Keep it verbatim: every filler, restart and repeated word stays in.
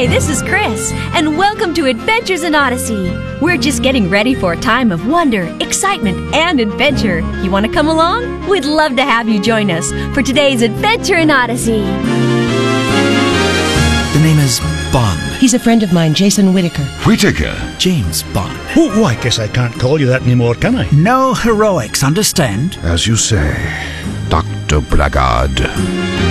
Hi, this is Chris, and welcome to Adventures in Odyssey. We're just getting ready for a time of wonder, excitement, and adventure. You want to come along? We'd love to have you join us for today's Adventure in Odyssey. The name is Bond. He's a friend of mine, Jason Whittaker. Whittaker? James Bond. Oh, oh, I guess I can't call you that anymore, can I? No heroics, understand? As you say, Doctor Blackguard.